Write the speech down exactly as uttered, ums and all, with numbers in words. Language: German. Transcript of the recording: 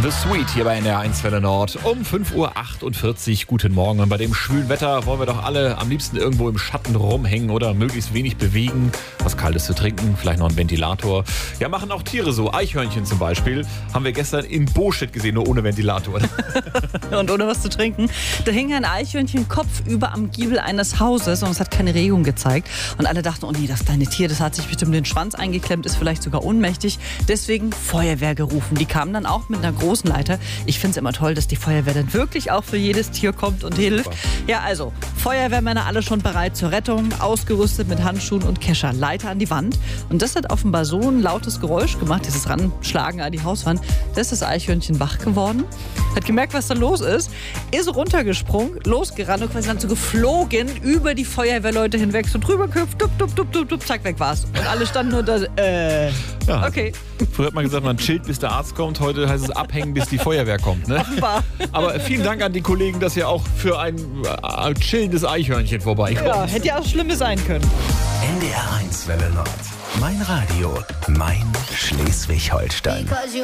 The Sweet hier bei N D R eins Welle Nord um fünf Uhr achtundvierzig. Guten Morgen. Und bei dem schwülen Wetter wollen wir doch alle am liebsten irgendwo im Schatten rumhängen oder möglichst wenig bewegen. Was Kaltes zu trinken, vielleicht noch ein Ventilator. Ja, machen auch Tiere so. Eichhörnchen zum Beispiel haben wir gestern in Bostedt gesehen, nur ohne Ventilator. Und ohne was zu trinken. Da hing ein Eichhörnchen kopfüber am Giebel eines Hauses und es hat keine Regung gezeigt. Und alle dachten, oh nee, das kleine Tier, das hat sich bestimmt den Schwanz eingeklemmt, ist vielleicht sogar ohnmächtig. Deswegen Feuerwehr gerufen. Die kamen dann auch mit einer großen Leiter. Ich finde es immer toll, dass die Feuerwehr dann wirklich auch für jedes Tier kommt und hilft. Ja, also Feuerwehrmänner alle schon bereit zur Rettung, ausgerüstet mit Handschuhen und Kescher. Leiter an die Wand. Und das hat offenbar so ein lautes Geräusch gemacht, dieses Ranschlagen an die Hauswand. Da ist das Eichhörnchen wach geworden, hat gemerkt, was da los ist, ist runtergesprungen, losgerannt und quasi dann so geflogen über die Feuerwehrleute hinweg, so drüber gehüpft, dup, dup, dup, dup, dup, zack, weg war's. Und alle standen nur da, äh, Ja. okay. Früher hat man gesagt, man chillt, bis der Arzt kommt. Heute heißt es abhängen, bis die Feuerwehr kommt. Ne? Offenbar. Aber vielen Dank an die Kollegen, dass ihr auch für ein äh, chillendes Eichhörnchen vorbeikommt. Ja, hätte ja auch Schlimmes sein können. N D R eins Welle Nord. Mein Radio, mein Schleswig-Holstein.